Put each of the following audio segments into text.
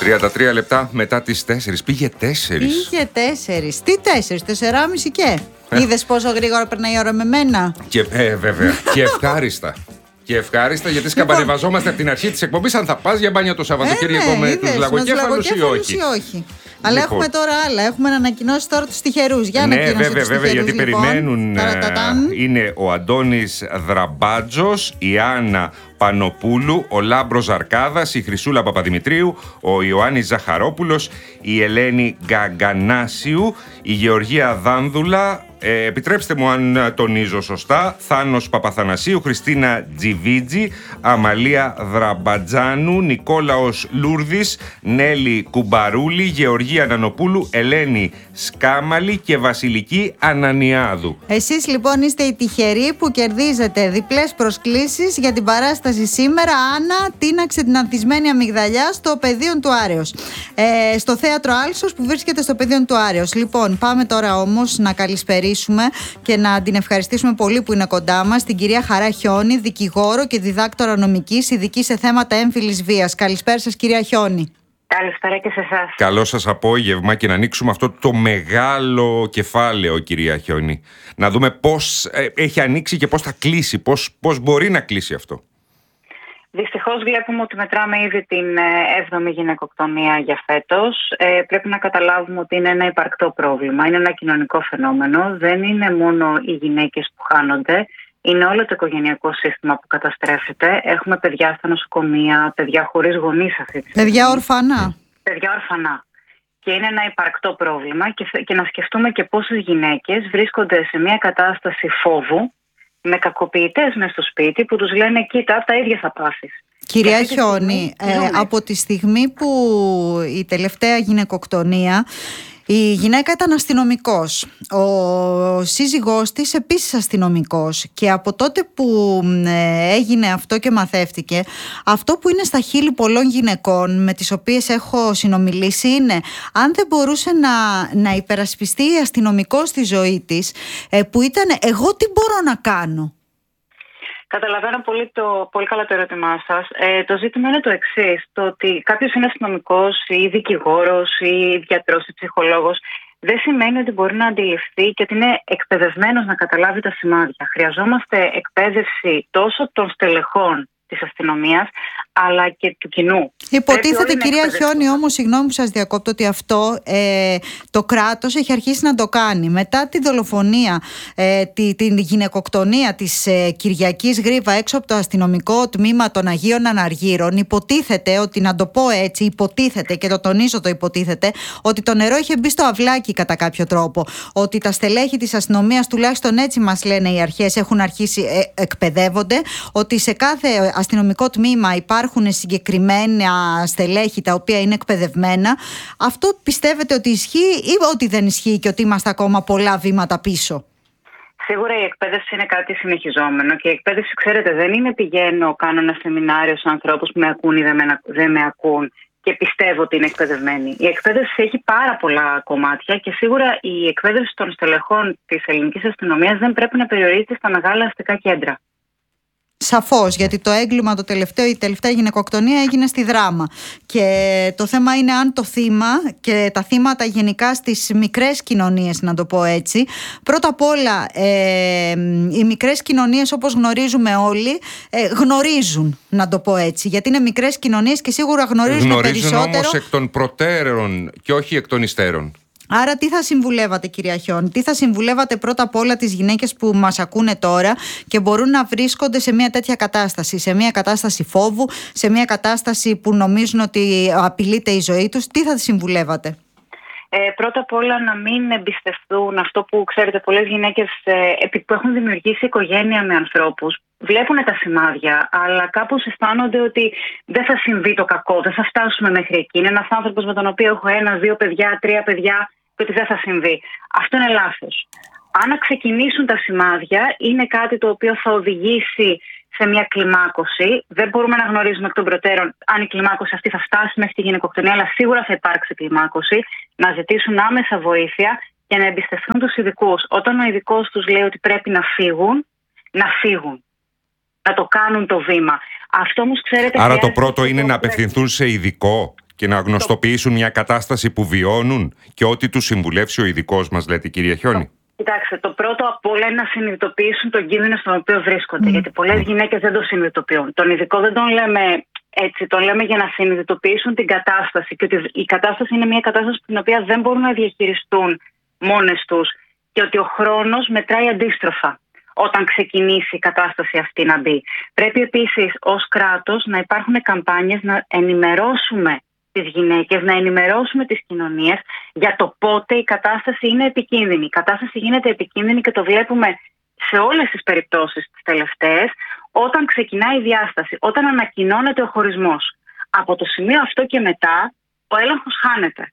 33 λεπτά μετά τις 4. Πήγε 4. Πήγε 4. Τι 4, 4,5 και. Είδες πόσο γρήγορα περνάει η ώρα με μένα. Και βέβαια. Και ευχάριστα. Και ευχάριστα, γιατί σκαμπανεβαζόμαστε από την αρχή της εκπομπής αν θα πας για μπάνια το Σαββατοκύριακο με τους λαγοκέφαλους ή όχι. Αλλά έχουμε τώρα άλλα. Έχουμε να ανακοινώσει τώρα τους τυχερούς. Για να βέβαια, γιατί λοιπόν περιμένουν. Είναι ο Αντώνης Δραμπάτζος, η Άννα Πανοπούλου, ο Λάμπρος Αρκάδας, η Χρυσούλα Παπαδημητρίου, ο Ιωάννης Ζαχαρόπουλος, η Ελένη Γκαγκανάσιου, η Γεωργία Δάνδουλα, επιτρέψτε μου αν τονίζω σωστά, Θάνος Παπαθανασίου, Χριστίνα Τζιβίτζη, Αμαλία Δραμπατζάνου, Νικόλαος Λούρδης, Νέλη Κουμπαρούλη, Γεωργία Νανοπούλου, Ελένη Σκάμαλη και Βασιλική Ανανιάδου. Εσείς λοιπόν είστε οι τυχεροί που κερδίζετε διπλές προσκλήσεις για την παράσταση σήμερα Άννα τίναξε την ανθισμένη αμυγδαλιά στο Πεδίο του Άρεως, στο Θέατρο Άλσος που βρίσκεται στο Πεδίο του Άρεως. Λοιπόν, πάμε τώρα όμως να καλησπερίσουμε και να την ευχαριστήσουμε πολύ που είναι κοντά μας την κυρία Χαρά Χιόνη, δικηγόρο και διδάκτορα νομικής, ειδική σε θέματα έμφυλης βίας. Καλησπέρα σας, κυρία Χιόνη. Καλησπέρα και σε εσάς. Καλό σας απόγευμα και να ανοίξουμε αυτό το μεγάλο κεφάλαιο, κυρία Χιόνη. Να δούμε πώς έχει ανοίξει και πώς θα κλείσει, πώς μπορεί να κλείσει αυτό. Δυστυχώς βλέπουμε ότι μετράμε ήδη την 7η γυναικοκτονία για φέτος. Πρέπει να καταλάβουμε ότι είναι ένα υπαρκτό πρόβλημα, είναι ένα κοινωνικό φαινόμενο. Δεν είναι μόνο οι γυναίκες που χάνονται, είναι όλο το οικογενειακό σύστημα που καταστρέφεται. Έχουμε παιδιά στα νοσοκομεία, παιδιά χωρίς γονείς αυτή τη στιγμή. Παιδιά ορφανά. Παιδιά ορφανά. Και είναι ένα υπαρκτό πρόβλημα και να σκεφτούμε και πόσες γυναίκες βρίσκονται σε μια κατάσταση φόβου, με κακοποιητές μες στο σπίτι που τους λένε κοίτα τα ίδια θα πάθεις. Κυρία Χιόνη, από τη στιγμή που η τελευταία γυναικοκτονία η γυναίκα ήταν αστυνομικός, ο σύζυγός της επίσης αστυνομικός και από τότε που έγινε αυτό και μαθεύτηκε, αυτό που είναι στα χείλη πολλών γυναικών με τις οποίες έχω συνομιλήσει είναι αν δεν μπορούσε να υπερασπιστεί η αστυνομικός στη ζωή της, που ήταν εγώ τι μπορώ να κάνω. Καταλαβαίνω πολύ καλά το ερώτημά σας. Το ζήτημα είναι το εξής, το ότι κάποιος είναι αστυνομικός ή δικηγόρος ή γιατρός ή ψυχολόγος δεν σημαίνει ότι μπορεί να αντιληφθεί και ότι είναι εκπαιδευμένος να καταλάβει τα σημάδια. Χρειαζόμαστε εκπαίδευση τόσο των στελεχών της αστυνομίας αλλά και του κοινού. Υποτίθεται, κυρία Χιόνη, όμως, συγγνώμη που σας διακόπτω, ότι αυτό το κράτος έχει αρχίσει να το κάνει. Μετά τη δολοφονία, την γυναικοκτονία της Κυριακής Γρίβα έξω από το αστυνομικό τμήμα των Αγίων Αναργύρων, υποτίθεται ότι, να το πω έτσι, υποτίθεται και το τονίζω το υποτίθεται, ότι το νερό είχε μπει στο αυλάκι κατά κάποιο τρόπο. Ότι τα στελέχη της αστυνομίας, τουλάχιστον έτσι μας λένε οι αρχές, έχουν αρχίσει, εκπαιδεύονται, ότι σε κάθε αστυνομικό τμήμα υπάρχουν συγκεκριμένα στελέχη τα οποία είναι εκπαιδευμένα. Αυτό πιστεύετε ότι ισχύει ή ότι δεν ισχύει και ότι είμαστε ακόμα πολλά βήματα πίσω? Σίγουρα η εκπαίδευση είναι κάτι συνεχιζόμενο και η εκπαίδευση, ξέρετε, δεν είναι πηγαίνω, κάνω ένα σεμινάριο σε ανθρώπους που με ακούν ή δεν με ακούν και πιστεύω ότι είναι εκπαιδευμένοι. Η εκπαίδευση έχει πάρα πολλά κομμάτια και σίγουρα η εκπαίδευση των στελεχών της ελληνικής αστυνομίας δεν πρέπει να περιορίζεται στα μεγάλα αστικά κέντρα. Σαφώς, γιατί το έγκλημα η τελευταία γυναικοκτονία έγινε στη Δράμα. Και το θέμα είναι αν το θύμα και τα θύματα γενικά στις μικρές κοινωνίες, να το πω έτσι. Πρώτα απ' όλα, οι μικρές κοινωνίες, όπως γνωρίζουμε όλοι, γνωρίζουν, να το πω έτσι. Γιατί είναι μικρές κοινωνίες και σίγουρα γνωρίζουν περισσότερο. Γνωρίζουν όμως εκ των προτέρων και όχι εκ των υστέρων. Άρα τι θα συμβουλεύατε, κυρία Χιόνη, τι θα συμβουλεύατε πρώτα απ' όλα τις γυναίκες που μας ακούνε τώρα και μπορούν να βρίσκονται σε μια τέτοια κατάσταση, σε μια κατάσταση φόβου, σε μια κατάσταση που νομίζουν ότι απειλείται η ζωή τους, τι θα τις συμβουλεύατε? Πρώτα απ' όλα να μην εμπιστευτούν αυτό που, ξέρετε, πολλές γυναίκες που έχουν δημιουργήσει οικογένεια με ανθρώπους βλέπουν τα σημάδια, αλλά κάπως αισθάνονται ότι δεν θα συμβεί το κακό, δεν θα φτάσουμε μέχρι εκεί. Είναι ένας άνθρωπος με τον οποίο έχω 1, 2 παιδιά, 3 παιδιά και ότι δεν θα συμβεί. Αυτό είναι λάθος. Αν ξεκινήσουν τα σημάδια, είναι κάτι το οποίο θα οδηγήσει σε μια κλιμάκωση. Δεν μπορούμε να γνωρίζουμε εκ των προτέρων αν η κλιμάκωση αυτή θα φτάσει μέχρι τη γυναικοκτονία, αλλά σίγουρα θα υπάρξει κλιμάκωση. Να ζητήσουν άμεσα βοήθεια και να εμπιστευτούν τους ειδικούς. Όταν ο ειδικός τους λέει ότι πρέπει να φύγουν, να φύγουν. Να το κάνουν το βήμα. Αυτό όμως, ξέρετε. Άρα το πρώτο είναι να απευθυνθούν σε ειδικό Και να γνωστοποιήσουν μια κατάσταση που βιώνουν και ό,τι τους συμβουλεύσει ο ειδικός μας, λέτε, κυρία Χιόνι. Κοιτάξτε, το πρώτο απ' όλα είναι να συνειδητοποιήσουν τον κίνδυνο στον οποίο βρίσκονται. Γιατί πολλές γυναίκες δεν το συνειδητοποιούν. Τον ειδικό δεν τον λέμε έτσι, τον λέμε για να συνειδητοποιήσουν την κατάσταση. Και ότι η κατάσταση είναι μια κατάσταση την οποία δεν μπορούν να διαχειριστούν μόνες τους. Και ότι ο χρόνος μετράει αντίστροφα όταν ξεκινήσει η κατάσταση αυτή να μπει. Πρέπει επίσης ως κράτος να υπάρχουν καμπάνιες να ενημερώσουμε τις γυναίκες, να ενημερώσουμε τις κοινωνίες για το πότε η κατάσταση είναι επικίνδυνη. Η κατάσταση γίνεται επικίνδυνη και το βλέπουμε σε όλες τις περιπτώσεις τις τελευταίες, όταν ξεκινάει η διάσταση, όταν ανακοινώνεται ο χωρισμός. Από το σημείο αυτό και μετά, ο έλεγχος χάνεται.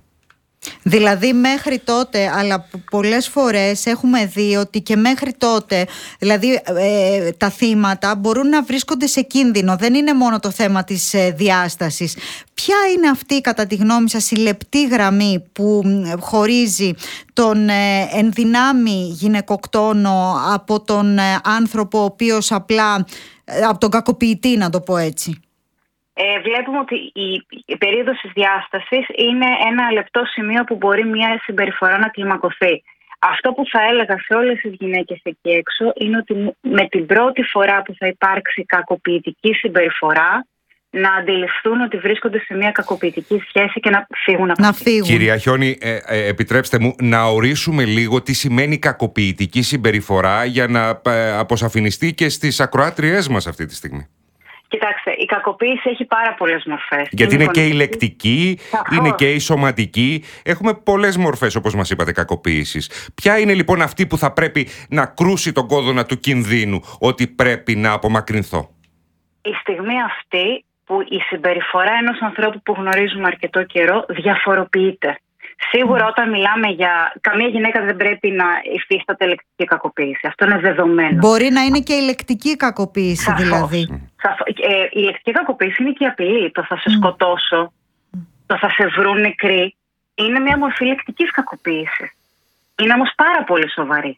Δηλαδή μέχρι τότε, αλλά πολλές φορές έχουμε δει ότι και μέχρι τότε, δηλαδή τα θύματα μπορούν να βρίσκονται σε κίνδυνο. Δεν είναι μόνο το θέμα της διάστασης. Ποια είναι αυτή, κατά τη γνώμη σας, η λεπτή γραμμή που χωρίζει τον ενδυνάμει γυναικοκτόνο από τον άνθρωπο ο οποίος απλά, από τον κακοποιητή, να το πω έτσι? Βλέπουμε ότι η περίοδος της διάστασης είναι ένα λεπτό σημείο που μπορεί μια συμπεριφορά να κλιμακωθεί. Αυτό που θα έλεγα σε όλες τις γυναίκες εκεί έξω είναι ότι με την πρώτη φορά που θα υπάρξει κακοποιητική συμπεριφορά, να αντιληφθούν ότι βρίσκονται σε μια κακοποιητική σχέση και να φύγουν από αυτή. Κυρία Χιόνι, επιτρέψτε μου να ορίσουμε λίγο τι σημαίνει κακοποιητική συμπεριφορά για να αποσαφινιστεί και στις ακροάτριές μας αυτή τη στιγμή. Κοιτάξτε, η κακοποίηση έχει πάρα πολλές μορφές. Γιατί είναι και η λεκτική, είναι και η σωματική. Έχουμε πολλές μορφές, όπως μας είπατε, κακοποίησης. Ποια είναι λοιπόν αυτή που θα πρέπει να κρούσει τον κόδωνα του κινδύνου, ότι πρέπει να απομακρυνθώ? Η στιγμή αυτή που η συμπεριφορά ενός ανθρώπου που γνωρίζουμε αρκετό καιρό διαφοροποιείται. Σίγουρα όταν μιλάμε για... Καμία γυναίκα δεν πρέπει να υφίσταται λεκτική κακοποίηση. Αυτό είναι δεδομένο. Μπορεί να είναι και η λεκτική κακοποίηση. Σαφώς. Δηλαδή. Η λεκτική κακοποίηση είναι και η απειλή. Το θα σε σκοτώσω, το θα σε βρουν νεκροί. Είναι μια μορφή λεκτικής κακοποίησης. Είναι όμως πάρα πολύ σοβαρή.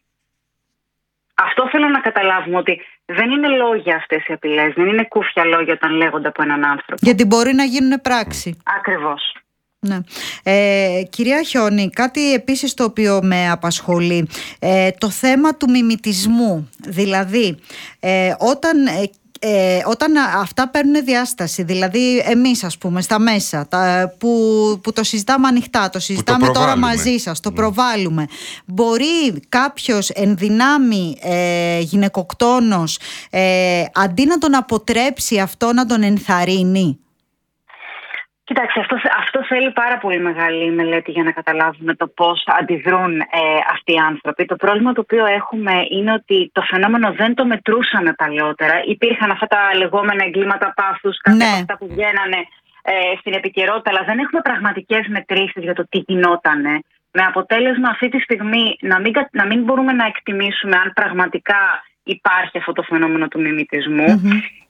Αυτό θέλω να καταλάβουμε, ότι δεν είναι λόγια αυτές οι απειλές. Δεν είναι κούφια λόγια όταν λέγονται από έναν άνθρωπο. Γιατί μπορεί να γίνουν πράξη. Ακριβώς. Ναι. Κυρία Χιόνι, κάτι επίσης το οποίο με απασχολεί, το θέμα του μιμητισμού. Δηλαδή όταν αυτά παίρνουν διάσταση, δηλαδή εμείς ας πούμε στα μέσα που το συζητάμε ανοιχτά, το συζητάμε τώρα μαζί σας, το προβάλλουμε, μπορεί κάποιος ενδυνάμει γυναικοκτόνος αντί να τον αποτρέψει αυτό, να τον ενθαρρύνει? Κοιτάξτε, αυτό θέλει πάρα πολύ μεγάλη μελέτη για να καταλάβουμε το πώς αντιδρούν αυτοί οι άνθρωποι. Το πρόβλημα το οποίο έχουμε είναι ότι το φαινόμενο δεν το μετρούσαμε παλαιότερα. Υπήρχαν αυτά τα λεγόμενα εγκλήματα πάθους, κάποια από αυτά που βγαίνανε στην επικαιρότητα, αλλά δεν έχουμε πραγματικές μετρήσεις για το τι γινότανε. Με αποτέλεσμα αυτή τη στιγμή να μην μπορούμε να εκτιμήσουμε αν πραγματικά υπάρχει αυτό το φαινόμενο του μιμητισμού.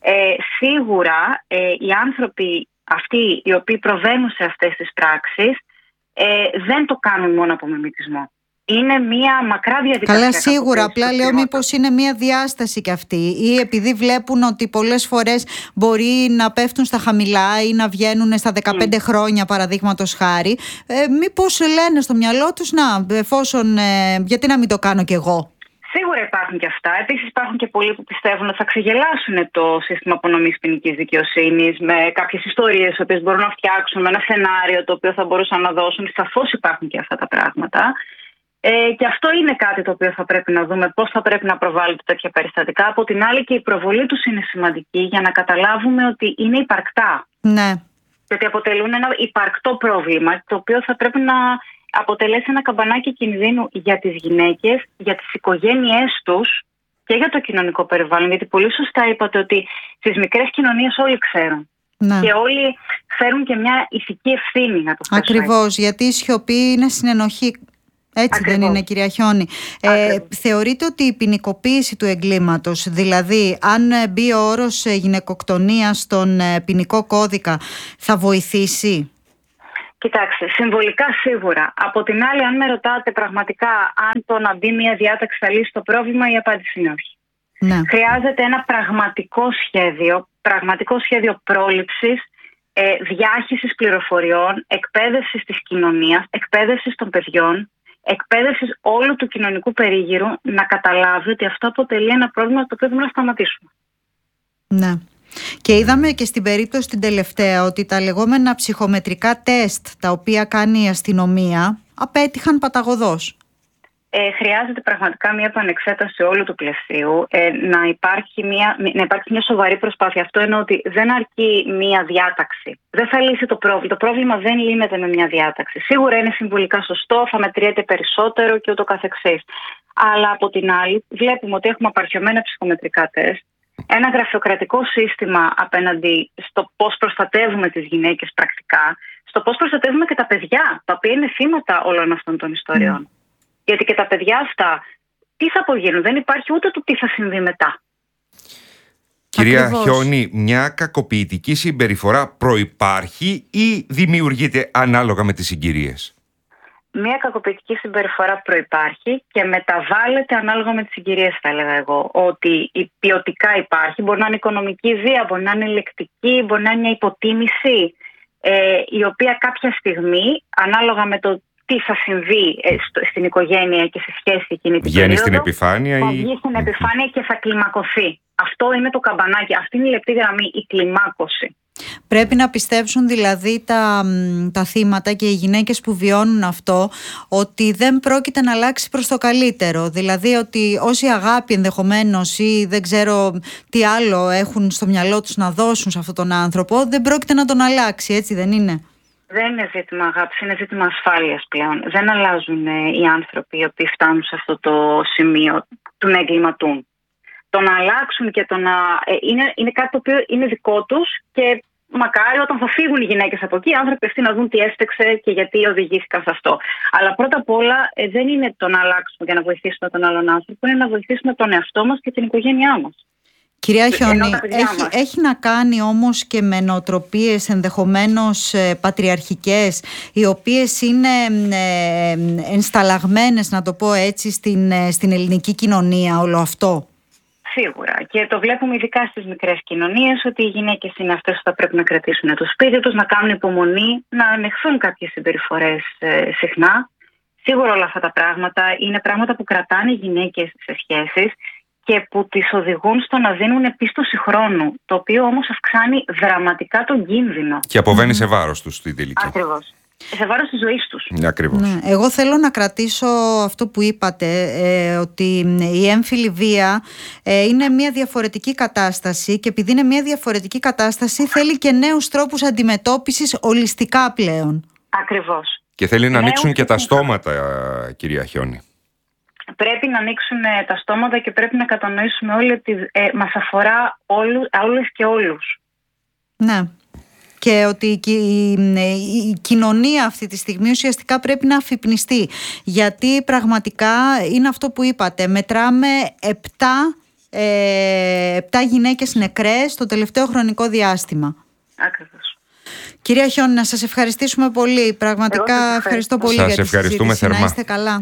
Σίγουρα οι άνθρωποι αυτοί οι οποίοι προβαίνουν σε αυτές τις πράξεις δεν το κάνουν μόνο από μιμητισμό. Είναι μια μακρά διαδικασία. Καλά, σίγουρα. Απλά λέω μήπως είναι μια διάσταση κι αυτή, ή επειδή βλέπουν ότι πολλές φορές μπορεί να πέφτουν στα χαμηλά ή να βγαίνουν στα 15 χρόνια, παραδείγματος χάρη, μήπως λένε στο μυαλό τους, εφόσον, γιατί να μην το κάνω κι εγώ? Σίγουρα υπάρχουν και αυτά. Επίσης υπάρχουν και πολλοί που πιστεύουν ότι θα ξεγελάσουν το σύστημα απονομής ποινικής δικαιοσύνης με κάποιες ιστορίες τις οποίες μπορούν να φτιάξουν, με ένα σενάριο το οποίο θα μπορούσαν να δώσουν. Σαφώς υπάρχουν και αυτά τα πράγματα. Και αυτό είναι κάτι το οποίο θα πρέπει να δούμε, πώς θα πρέπει να προβάλλονται τέτοια περιστατικά. Από την άλλη, και η προβολή τους είναι σημαντική για να καταλάβουμε ότι είναι υπαρκτά. Ναι. Και ότι αποτελούν ένα υπαρκτό πρόβλημα, το οποίο θα πρέπει να αποτελέσει ένα καμπανάκι κινδύνου για τις γυναίκες, για τις οικογένειές τους και για το κοινωνικό περιβάλλον. Γιατί πολύ σωστά είπατε ότι στις μικρές κοινωνίες όλοι ξέρουν. Ναι. Και όλοι φέρουν και μια ηθική ευθύνη, να το θέσω. Ακριβώς, γιατί η σιωπή είναι συνενοχή. Έτσι δεν είναι, κυρία Χιόνι? Θεωρείτε ότι η ποινικοποίηση του εγκλήματος, δηλαδή αν μπει ο όρος γυναικοκτονία στον ποινικό κώδικα, θα βοηθήσει? Κοιτάξτε, συμβολικά σίγουρα. Από την άλλη, αν με ρωτάτε πραγματικά αν το να μπει μια διάταξη θα λύσει το πρόβλημα, η απάντηση είναι όχι. Ναι. Χρειάζεται ένα πραγματικό σχέδιο πρόληψης, διάχυσης πληροφοριών, εκπαίδευσης της κοινωνίας, εκπαίδευσης των παιδιών, εκπαίδευσης όλου του κοινωνικού περίγυρου να καταλάβει ότι αυτό αποτελεί ένα πρόβλημα το οποίο πρέπει να σταματήσουμε. Ναι. Και είδαμε και στην περίπτωση την τελευταία ότι τα λεγόμενα ψυχομετρικά τεστ τα οποία κάνει η αστυνομία απέτυχαν παταγωδώς. Χρειάζεται πραγματικά μια επανεξέταση όλου του πλαισίου, να υπάρξει μια σοβαρή προσπάθεια. Αυτό εννοώ ότι δεν αρκεί μια διάταξη. Δεν θα λύσει το πρόβλημα. Το πρόβλημα δεν λύνεται με μια διάταξη. Σίγουρα είναι συμβολικά σωστό, θα μετριέται περισσότερο και ούτω καθεξής. Αλλά από την άλλη, βλέπουμε ότι έχουμε απαρχιωμένα ψυχομετρικά τεστ, ένα γραφειοκρατικό σύστημα απέναντι στο πώς προστατεύουμε τις γυναίκες πρακτικά, στο πώς προστατεύουμε και τα παιδιά, τα οποία είναι θύματα όλων αυτών των ιστοριών. Γιατί και τα παιδιά αυτά, τι θα απογίνουν, δεν υπάρχει ούτε το τι θα συμβεί μετά. Κυρία Ακριβώς. Χιόνι, μια κακοποιητική συμπεριφορά προϋπάρχει ή δημιουργείται ανάλογα με τις συγκυρίες? Μια κακοποιητική συμπεριφορά προϋπάρχει και μεταβάλλεται ανάλογα με τις συγκυρίες, θα έλεγα εγώ. Ότι η ποιοτικά υπάρχει, μπορεί να είναι οικονομική βία, μπορεί να είναι λεκτική, μπορεί να είναι μια υποτίμηση, η οποία κάποια στιγμή, ανάλογα με το τι θα συμβεί στην οικογένεια και σε σχέση εκείνη την Βγαίνει περίοδο, στην επιφάνεια θα βγει στην επιφάνεια και θα κλιμακωθεί. Αυτό είναι το καμπανάκι, αυτή είναι η λεπτή γραμμή, η κλιμάκωση. Πρέπει να πιστέψουν δηλαδή τα θύματα και οι γυναίκες που βιώνουν αυτό ότι δεν πρόκειται να αλλάξει προς το καλύτερο. Δηλαδή ότι όση αγάπη ενδεχομένως ή δεν ξέρω τι άλλο έχουν στο μυαλό τους να δώσουν σε αυτόν τον άνθρωπο, δεν πρόκειται να τον αλλάξει, έτσι δεν είναι? Δεν είναι ζήτημα αγάπης, είναι ζήτημα ασφάλειας πλέον. Δεν αλλάζουν οι άνθρωποι οι οποίοι φτάνουν σε αυτό το σημείο του να εγκληματούν. Το να αλλάξουν και το να. Είναι κάτι το οποίο είναι δικό τους και μακάρι όταν θα φύγουν οι γυναίκες από εκεί, οι άνθρωποι αυτοί να δουν τι έστεξε και γιατί οδηγήθηκαν σε αυτό. Αλλά πρώτα απ' όλα δεν είναι το να αλλάξουμε για να βοηθήσουμε τον άλλον άνθρωπο, είναι να βοηθήσουμε τον εαυτό μας και την οικογένειά μας. Κυρία Χιόνι, έχει να κάνει όμως και με νοοτροπίες ενδεχομένως πατριαρχικές, οι οποίες είναι ενσταλλαγμένες, να το πω έτσι, στην ελληνική κοινωνία όλο αυτό? Σίγουρα. Και το βλέπουμε ειδικά στις μικρές κοινωνίες, ότι οι γυναίκες είναι αυτές που θα πρέπει να κρατήσουν το σπίτι τους, να κάνουν υπομονή, να ανεχθούν κάποιες συμπεριφορές συχνά. Σίγουρα όλα αυτά τα πράγματα είναι πράγματα που κρατάνε οι γυναίκες σε σχέσεις και που τις οδηγούν στο να δίνουν πίστοση χρόνου, το οποίο όμως αυξάνει δραματικά τον κίνδυνο. Και αποβαίνει σε βάρος τους στην τελική. Ακριβώς. Σε βάρος της ζωής τους. Ακριβώς. Ναι. Εγώ θέλω να κρατήσω αυτό που είπατε, ότι η έμφυλη βία είναι μια διαφορετική κατάσταση και επειδή είναι μια διαφορετική κατάσταση θέλει και νέους τρόπους αντιμετώπισης ολιστικά πλέον. Ακριβώς. Και θέλει να ανοίξουν και τα στόματα, κυρία Χιόνι. Πρέπει να ανοίξουν τα στόματα και πρέπει να κατανοήσουμε όλοι ότι μας αφορά όλες και όλους. Ναι. Και ότι η κοινωνία αυτή τη στιγμή ουσιαστικά πρέπει να αφυπνιστεί. Γιατί πραγματικά είναι αυτό που είπατε. Μετράμε 7 γυναίκες νεκρές το τελευταίο χρονικό διάστημα. Ακριβώς. Κυρία Χιόνι, να σας ευχαριστήσουμε πολύ. Πραγματικά ευχαριστώ πολύ για τη συζήτηση. Να είστε καλά.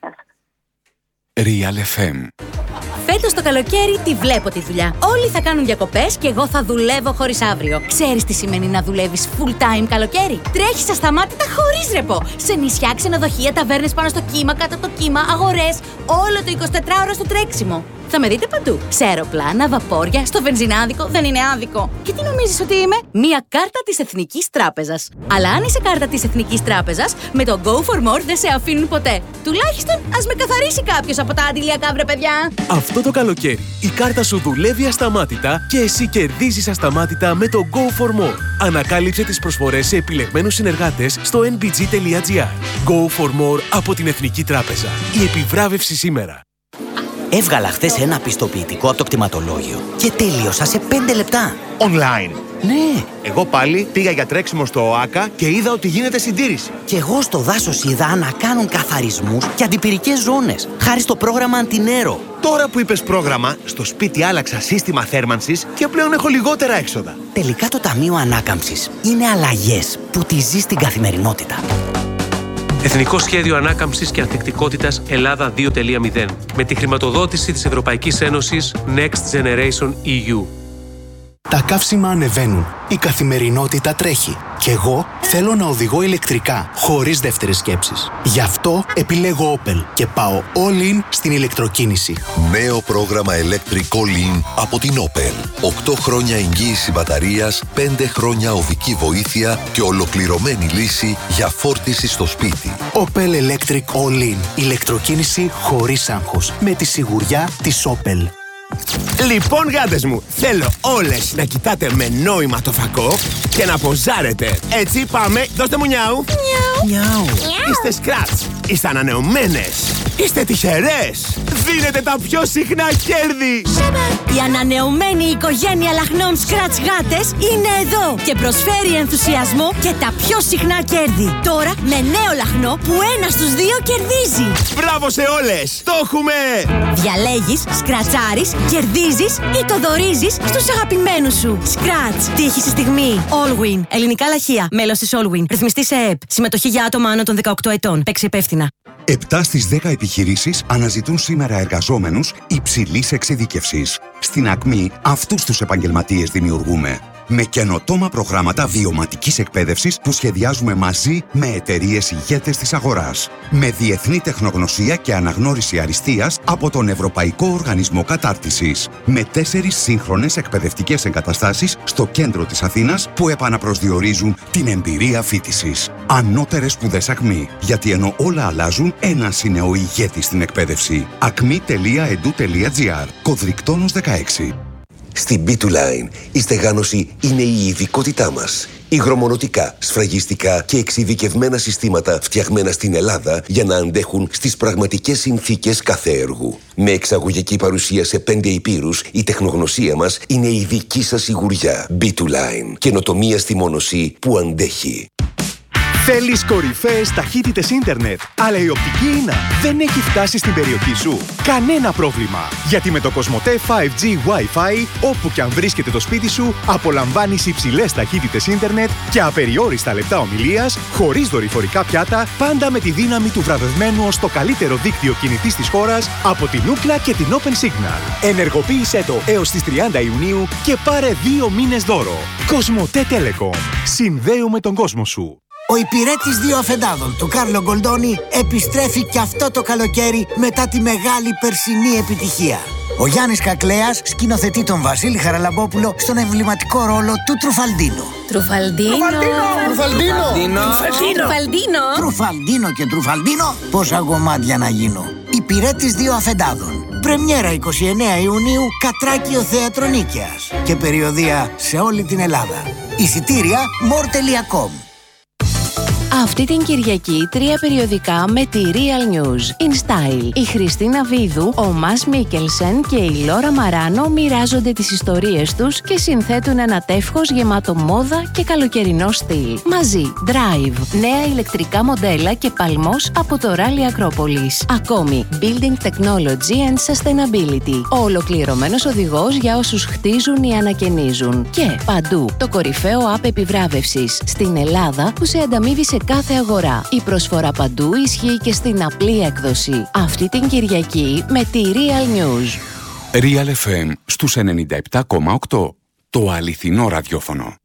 Real FM. Φέτος το καλοκαίρι τη βλέπω τη δουλειά. Όλοι θα κάνουν διακοπές και εγώ θα δουλεύω χωρίς αύριο. Ξέρεις τι σημαίνει να δουλεύεις full time καλοκαίρι? Τρέχεις ασταμάτητα χωρίς ρεπό. Σε νησιά, ξενοδοχεία, ταβέρνες πάνω στο κύμα, κάτω από το κύμα, αγορές. Όλο το 24ωρο στο τρέξιμο. Θα με δείτε παντού. Σε αεροπλάνα, βαπόρια, στο βενζινάδικο, δεν είναι άδικο. Και τι νομίζεις ότι είμαι? Μία κάρτα της Εθνικής Τράπεζας. Αλλά αν είσαι κάρτα της Εθνικής Τράπεζας, με το Go for More δεν σε αφήνουν ποτέ. Τουλάχιστον ας με καθαρίσει κάποιος από τα αντιλιακά, βρε παιδιά. Αυτό το καλοκαίρι η κάρτα σου δουλεύει ασταμάτητα και εσύ κερδίζεις ασταμάτητα με το Go for More. Ανακάλυψε τις προσφορές σε επιλεγμένους συνεργάτες στο nbg.gr. Go for More από την Εθνική Τράπεζα. Η επιβράβευση σήμερα. Έβγαλα χθες ένα πιστοποιητικό από το κτηματολόγιο και τέλειωσα σε 5 λεπτά. Online. Ναι. Εγώ πάλι πήγα για τρέξιμο στο ΟΑΚΑ και είδα ότι γίνεται συντήρηση. Και εγώ στο δάσος είδα να κάνουν καθαρισμούς και αντιπυρικές ζώνες, χάρη στο πρόγραμμα Αντινέρο. Τώρα που είπες πρόγραμμα, στο σπίτι άλλαξα σύστημα θέρμανσης και πλέον έχω λιγότερα έξοδα. Τελικά το Ταμείο Ανάκαμψης είναι αλλαγές που τη ζεις στην καθημερινότητα. Εθνικό Σχέδιο Ανάκαμψης και Ανθεκτικότητας Ελλάδα 2.0 με τη χρηματοδότηση της Ευρωπαϊκής Ένωσης Next Generation EU. Τα καύσιμα ανεβαίνουν, η καθημερινότητα τρέχει και εγώ θέλω να οδηγώ ηλεκτρικά, χωρίς δεύτερες σκέψεις. Γι' αυτό επιλέγω Opel και πάω all in στην ηλεκτροκίνηση. Νέο πρόγραμμα Electric All In από την Opel. 8 χρόνια εγγύηση μπαταρίας, 5 χρόνια οδική βοήθεια και ολοκληρωμένη λύση για φόρτιση στο σπίτι. Opel Electric All In. Ηλεκτροκίνηση χωρίς άγχος. Με τη σιγουριά της Opel. Λοιπόν, γάτες μου, θέλω όλες να κοιτάτε με νόημα το φακό και να ποζάρετε. Έτσι, πάμε, δώστε μου νιάου. Νιάου. Είστε σκράτς, είστε ανανεωμένες, είστε τυχερές. Δίνετε τα πιο συχνά κέρδη. Η ανανεωμένη οικογένεια λαχνών Scratch γάτες είναι εδώ και προσφέρει ενθουσιασμό και τα πιο συχνά κέρδη. Τώρα με νέο λαχνό που 1 στους 2 κερδίζει. Μπράβο σε όλες, το έχουμε! Διαλέγεις, σκρατσάρεις, κερδίζεις ή το δωρίζεις στους αγαπημένους σου. Scratch. Τύχη στη στιγμή. Allwin. Ελληνικά λαχεία. Μέλος της Allwin. Ρυθμιστή σε ΕΕΠ. Συμμετοχή για άτομα άνω των 18 ετών. Παίξει υπεύθυνα. 7 στις 10 επιχειρήσεις αναζητούν σήμερα εργαζόμενους υψηλής εξειδίκευσης. Στην Ακμή αυτούς τους επαγγελματίες δημιουργούμε. Με καινοτόμα προγράμματα βιωματικής εκπαίδευσης που σχεδιάζουμε μαζί με εταιρείες ηγέτες της αγοράς. Με διεθνή τεχνογνωσία και αναγνώριση αριστείας από τον Ευρωπαϊκό Οργανισμό Κατάρτισης. Με 4 σύγχρονες εκπαιδευτικές εγκαταστάσεις στο κέντρο της Αθήνας που επαναπροσδιορίζουν την εμπειρία φοιτησης. Ανώτερες σπουδές Ακμή. Γιατί ενώ όλα αλλάζουν, ένας είναι ο ηγέτης στην εκπαίδευση. acmi.edu.gr. Κωδρικτόνος 16. Στην B2Line η στεγάνωση είναι η ειδικότητά μας. Υγρομονωτικά, σφραγιστικά και εξειδικευμένα συστήματα φτιαγμένα στην Ελλάδα για να αντέχουν στις πραγματικές συνθήκες κάθε έργου. Με εξαγωγική παρουσία σε 5 ηπείρους, η τεχνογνωσία μας είναι η δική σας σιγουριά. B2Line. Καινοτομία στη μόνωση που αντέχει. Θέλεις κορυφαίες ταχύτητες ίντερνετ, αλλά η οπτική ίνα δεν έχει φτάσει στην περιοχή σου? Κανένα πρόβλημα, γιατί με το Cosmote 5G Wi-Fi, όπου και αν βρίσκεται το σπίτι σου, απολαμβάνεις υψηλές ταχύτητες ίντερνετ και απεριόριστα λεπτά ομιλίας, χωρίς δορυφορικά πιάτα, πάντα με τη δύναμη του βραβευμένου ως το καλύτερο δίκτυο κινητής της χώρας από την Ookla και την Open Signal. Ενεργοποίησέ το έως τις 30 Ιουνίου και πάρε 2 μήνες δώρο. Cosmote Telecom. Συνδέουμε τον κόσμο σου. Ο υπηρέτης 2 αφεντάδων του Κάρλο Γκολντόνι επιστρέφει και αυτό το καλοκαίρι μετά τη μεγάλη περσινή επιτυχία. Ο Γιάννης Κακλέας σκηνοθετεί τον Βασίλη Χαραλαμπόπουλο στον εμβληματικό ρόλο του Τρουφαλντίνο. Τρουφαλντίνο και Τρουφαλντίνο, πόσα γομάτια να γίνω. Υπηρέτης 2 αφεντάδων. Πρεμιέρα 29 Ιουνίου, Κατράκιο Θέατρο Νίκαιας. Και περιοδεία σε όλη την Ελλάδα. Εισιτήρια more.com. Αυτή την Κυριακή 3 περιοδικά με τη Real News. In Style. Η Χριστίνα Βίδου, ο Μας Μίκελσεν και η Λόρα Μαράνο μοιράζονται τις ιστορίες τους και συνθέτουν ένα τεύχος γεμάτο μόδα και καλοκαιρινό στυλ. Μαζί, Drive. Νέα ηλεκτρικά μοντέλα και παλμός από το Rally Acropolis. Ακόμη, Building Technology and Sustainability. Ο ολοκληρωμένος οδηγός για όσους χτίζουν ή ανακαινίζουν. Και παντού, το κορυφαίο app επιβράβευσης. Στην Ελλάδα που σε ανταμείβει σε κάθε αγορά. Η προσφορά παντού ισχύει και στην απλή έκδοση. Αυτή την Κυριακή με τη Real News. Real FM στους 97,8. Το αληθινό ραδιόφωνο.